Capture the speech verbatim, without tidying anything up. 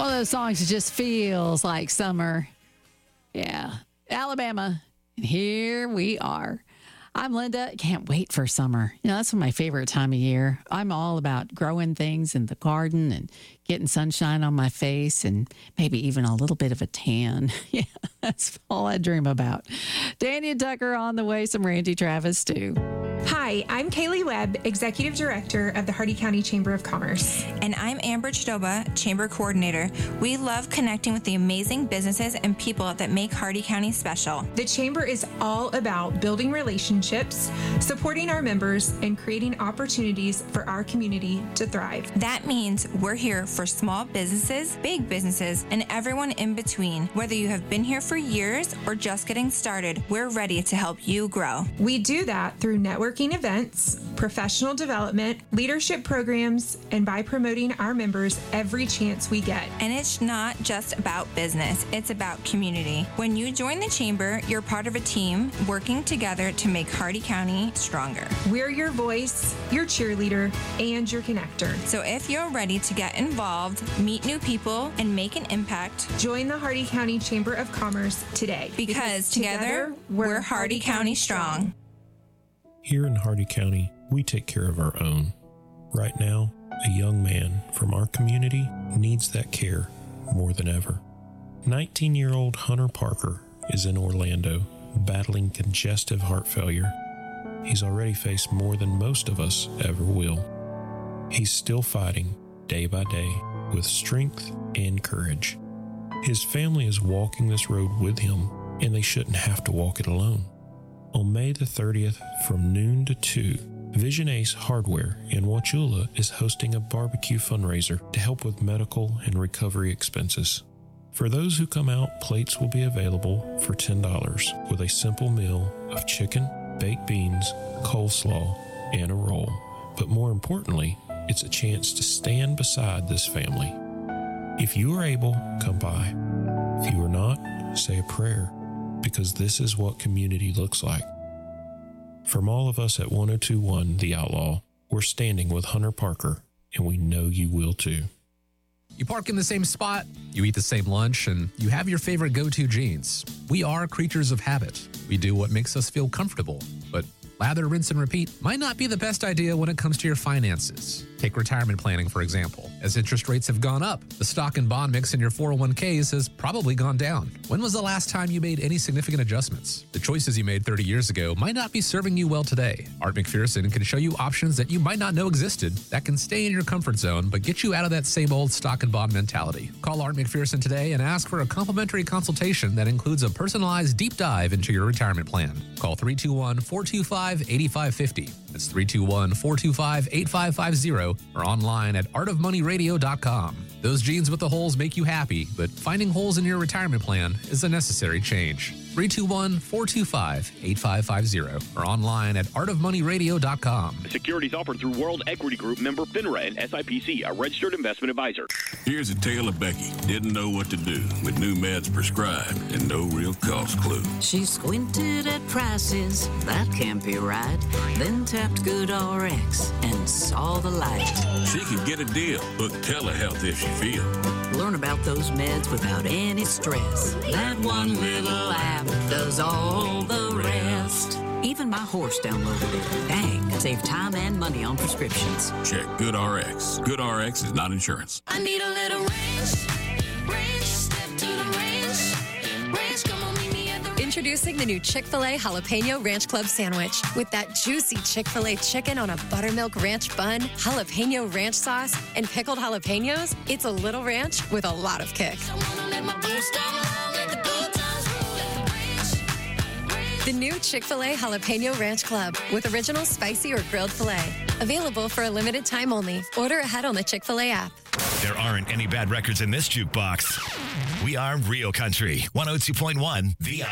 One of those songs that just feels like summer. Yeah. Alabama. And here we are. I'm Linda. Can't wait for summer. You know, that's my favorite time of year. I'm all about growing things in the garden and getting sunshine on my face and maybe even a little bit of a tan. Yeah, that's all I dream about. Danny and Tucker on the way. Some Randy Travis, too. Hi, I'm Kaylee Webb, Executive Director of the Hardy County Chamber of Commerce. And I'm Amber Chidoba, Chamber Coordinator. We love connecting with the amazing businesses and people that make Hardy County special. The Chamber is all about building relationships, supporting our members, and creating opportunities for our community to thrive. That means we're here for small businesses, big businesses, and everyone in between. Whether you have been here for years or just getting started, we're ready to help you grow. We do that through networking events, professional development, leadership programs, and by promoting our members every chance we get. And it's not just about business, it's about community. When you join the Chamber, you're part of a team working together to make Hardy County stronger. We're your voice, your cheerleader, and your connector. So if you're ready to get involved, meet new people, and make an impact, join the Hardy County Chamber of Commerce today. Because, because together, together, we're, we're Hardy, Hardy County strong. strong. Here in Hardy County, we take care of our own. Right now, a young man from our community needs that care more than ever. nineteen-year-old Hunter Parker is in Orlando, battling congestive heart failure. He's already faced more than most of us ever will. He's still fighting day by day with strength and courage. His family is walking this road with him, and they shouldn't have to walk it alone. On May the thirtieth, from noon to two, Vision Ace Hardware in Wauchula is hosting a barbecue fundraiser to help with medical and recovery expenses. For those who come out, plates will be available for ten dollars with a simple meal of chicken, baked beans, coleslaw, and a roll. But more importantly, it's a chance to stand beside this family. If you are able, come by. If you are not, say a prayer, because this is what community looks like. From all of us at one oh two one The Outlaw, we're standing with Hunter Parker, and we know you will too. You park in the same spot, you eat the same lunch, and you have your favorite go-to jeans. We are creatures of habit. We do what makes us feel comfortable, but lather, rinse, and repeat might not be the best idea when it comes to your finances. Take retirement planning, for example. As interest rates have gone up, the stock and bond mix in your four oh one k's has probably gone down. When was the last time you made any significant adjustments? The choices you made thirty years ago might not be serving you well today. Art McPherson can show you options that you might not know existed that can stay in your comfort zone but get you out of that same old stock and bond mentality. Call Art McPherson today and ask for a complimentary consultation that includes a personalized deep dive into your retirement plan. Call three two one, four two five, eight five five zero. That's three two one, four two five, eight five five zero or online at art of money radio dot com. Those jeans with the holes make you happy, but finding holes in your retirement plan is a necessary change. three two one, four two five, eight five five zero or online at art of money radio dot com. Securities offered through World Equity Group, member FINRA and S I P C, a registered investment advisor. Here's a tale of Becky. Didn't know what to do with new meds prescribed and no real cost clue. She squinted at prices, that can't be right. Then tapped Good R X and saw the light. She could get a deal. Book telehealth if she feels. Learn about those meds without any stress. That one little app does all the rest. Even my horse downloaded it. Dang, save time and money on prescriptions. Check Good R X. Good R X is not insurance. I need a little ranch. Ranch, step to the ranch. Ranch, come on, meet me at the... Introducing the new Chick-fil-A Jalapeno Ranch Club Sandwich. With that juicy Chick-fil-A chicken on a buttermilk ranch bun, jalapeno ranch sauce, and pickled jalapenos, it's a little ranch with a lot of kick. The new Chick-fil-A Jalapeno Ranch Club with original spicy or grilled filet. Available for a limited time only. Order ahead on the Chick-fil-A app. There aren't any bad records in this jukebox. We are Real Country, one oh two point one The